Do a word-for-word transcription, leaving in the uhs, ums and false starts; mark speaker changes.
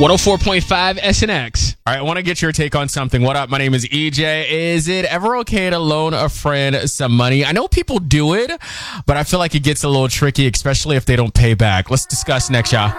Speaker 1: one oh four point five S N X.
Speaker 2: All right, I want to get your take on something. What up? My name is E J. Is it ever okay to loan a friend some money? I know people do it, but I feel like it gets a little tricky, especially if they don't pay back. Let's discuss next, y'all.